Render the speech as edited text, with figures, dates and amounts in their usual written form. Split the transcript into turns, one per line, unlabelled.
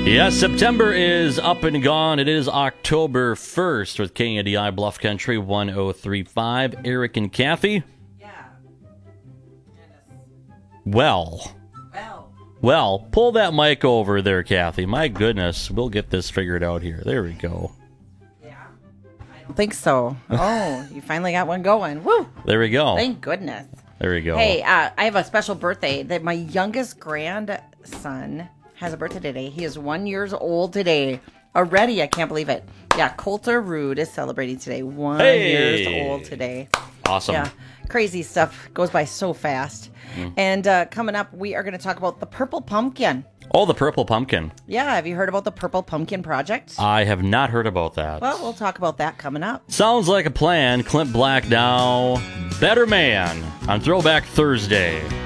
Yes, September is up and gone. It is October 1st with KNDI Bluff Country 1035. Eric and Kathy.
Yeah.
Well, pull that mic over there, Kathy. My goodness, we'll get this figured out here. There we go.
Yeah. I don't think so. Oh, you finally got one going. Woo!
There we go.
Thank goodness.
There we go.
Hey, I have a special birthday that my youngest grandson has a birthday today. He is 1 year old today. Already, I can't believe it. Yeah, Coulter Rude is celebrating today. 1 years old today.
Awesome.
Yeah, crazy stuff goes by so fast. And coming up, we are going to talk about the Purple Pumpkin.
Oh, the Purple Pumpkin.
Yeah, have you heard about the Purple Pumpkin Project?
I have not heard about that.
Well, we'll talk about that coming up.
Sounds like a plan. Clint Black now, Better Man on Throwback Thursday.